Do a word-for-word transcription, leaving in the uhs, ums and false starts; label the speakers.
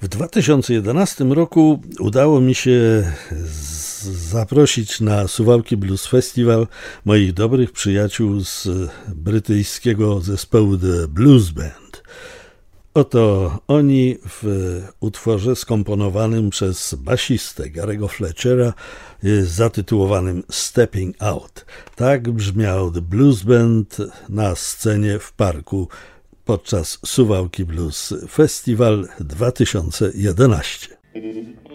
Speaker 1: W dwa tysiące jedenastym roku udało mi się zaprosić na Suwałki Blues Festival moich dobrych przyjaciół z brytyjskiego zespołu The Blues Band. Oto oni w utworze skomponowanym przez basistę Gary'ego Fletchera zatytułowanym Stepping Out. Tak brzmiał The Blues Band na scenie w parku podczas Suwałki Blues Festival dwa tysiące jedenasty.